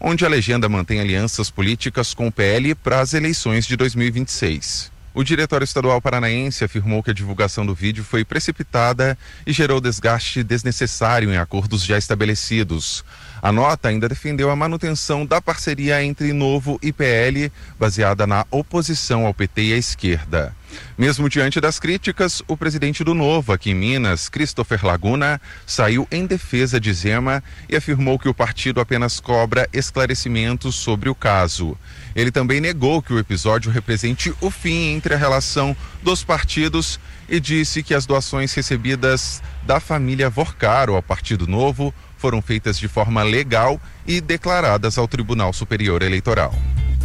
onde a legenda mantém alianças políticas com o PL para as eleições de 2026. O Diretório Estadual Paranaense afirmou que a divulgação do vídeo foi precipitada e gerou desgaste desnecessário em acordos já estabelecidos. A nota ainda defendeu a manutenção da parceria entre Novo e PL, baseada na oposição ao PT e à esquerda. Mesmo diante das críticas, o presidente do Novo, aqui em Minas, Christopher Laguna, saiu em defesa de Zema e afirmou que o partido apenas cobra esclarecimentos sobre o caso. Ele também negou que o episódio represente o fim entre a relação dos partidos e disse que as doações recebidas da família Vorcaro ao Partido Novo foram feitas de forma legal e declaradas ao Tribunal Superior Eleitoral.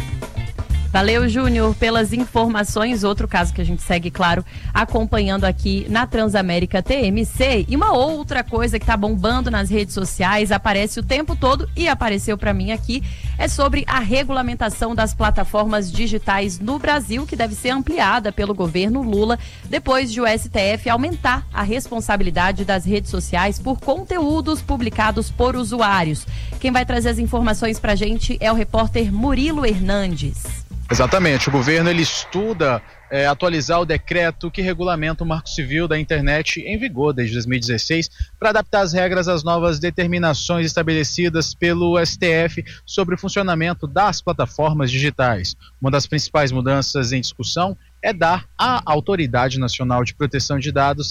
Valeu, Júnior, pelas informações. Outro caso que a gente segue, claro, acompanhando aqui na Transamérica TMC. E uma outra coisa que tá bombando nas redes sociais, aparece o tempo todo e apareceu para mim aqui, é sobre a regulamentação das plataformas digitais no Brasil, que deve ser ampliada pelo governo Lula, depois de o STF aumentar a responsabilidade das redes sociais por conteúdos publicados por usuários. Quem vai trazer as informações pra gente é o repórter Murilo Hernandes. Exatamente, o governo ele estuda atualizar o decreto que regulamenta o Marco Civil da internet em vigor desde 2016 para adaptar as regras às novas determinações estabelecidas pelo STF sobre o funcionamento das plataformas digitais. Uma das principais mudanças em discussão é dar à Autoridade Nacional de Proteção de Dados,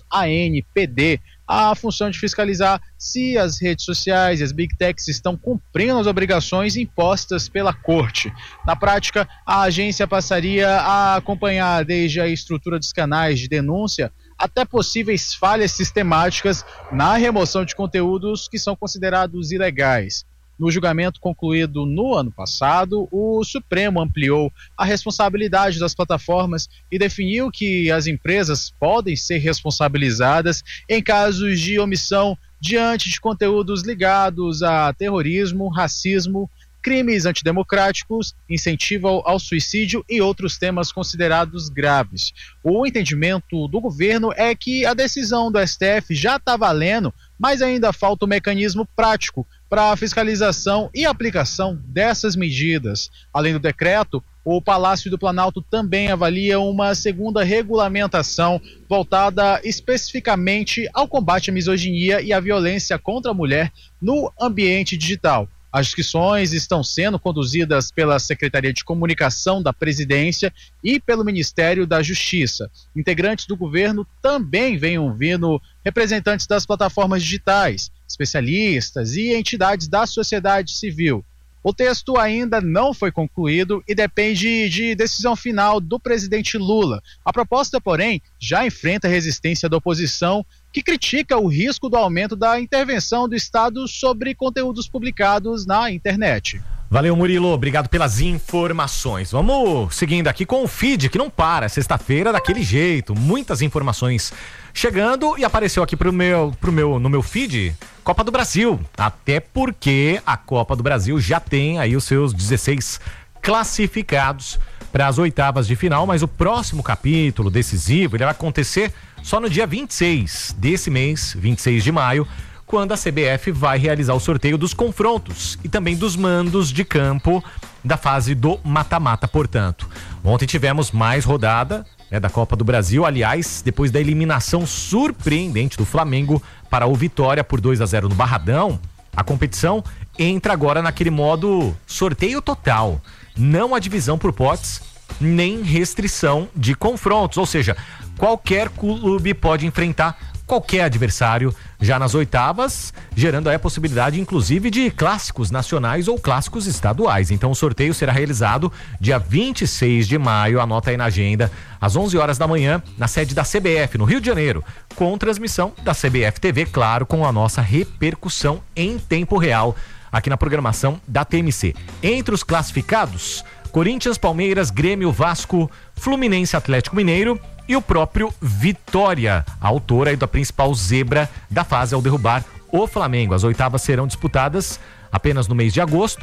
ANPD, a função de fiscalizar se as redes sociais e as Big Techs estão cumprindo as obrigações impostas pela Corte. Na prática, a agência passaria a acompanhar desde a estrutura dos canais de denúncia até possíveis falhas sistemáticas na remoção de conteúdos que são considerados ilegais. No julgamento concluído no ano passado, o Supremo ampliou a responsabilidade das plataformas e definiu que as empresas podem ser responsabilizadas em casos de omissão diante de conteúdos ligados a terrorismo, racismo, crimes antidemocráticos, incentivo ao suicídio e outros temas considerados graves. O entendimento do governo é que a decisão do STF já está valendo, mas ainda falta um mecanismo prático para a fiscalização e aplicação dessas medidas. Além do decreto, o Palácio do Planalto também avalia uma segunda regulamentação voltada especificamente ao combate à misoginia e à violência contra a mulher no ambiente digital. As discussões estão sendo conduzidas pela Secretaria de Comunicação da Presidência e pelo Ministério da Justiça. Integrantes do governo também vêm ouvindo representantes das plataformas digitais, especialistas e entidades da sociedade civil. O texto ainda não foi concluído e depende de decisão final do presidente Lula. A proposta, porém, já enfrenta a resistência da oposição, que critica o risco do aumento da intervenção do Estado sobre conteúdos publicados na internet. Valeu, Murilo, obrigado pelas informações. Vamos seguindo aqui com o feed, que não para, sexta-feira daquele jeito, muitas informações chegando, e apareceu aqui no meu feed, Copa do Brasil, até porque a Copa do Brasil já tem aí os seus 16 classificados para as oitavas de final, mas o próximo capítulo decisivo, ele vai acontecer só no dia 26 desse mês, 26 de maio, quando a CBF vai realizar o sorteio dos confrontos e também dos mandos de campo da fase do mata-mata, portanto. Ontem tivemos mais rodada da Copa do Brasil, aliás, depois da eliminação surpreendente do Flamengo para o Vitória por 2-0 no Barradão, a competição entra agora naquele modo sorteio total, não a divisão por potes, nem restrição de confrontos, ou seja, qualquer clube pode enfrentar qualquer adversário já nas oitavas, gerando aí a possibilidade inclusive de clássicos nacionais ou clássicos estaduais. Então o sorteio será realizado dia 26 de maio, anota aí na agenda, às 11 horas da manhã, na sede da CBF, no Rio de Janeiro, com transmissão da CBF TV, claro, com a nossa repercussão em tempo real aqui na programação da TMC. Entre os classificados, Corinthians, Palmeiras, Grêmio, Vasco, Fluminense, Atlético Mineiro e o próprio Vitória, autor aí da principal zebra da fase ao derrubar o Flamengo. As oitavas serão disputadas apenas no mês de agosto,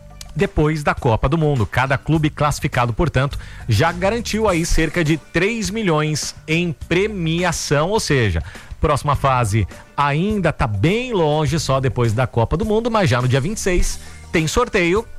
depois da Copa do Mundo. Cada clube classificado, portanto, já garantiu aí cerca de 3 milhões em premiação, ou seja, próxima fase ainda está bem longe, só depois da Copa do Mundo, mas já no dia 26 tem sorteio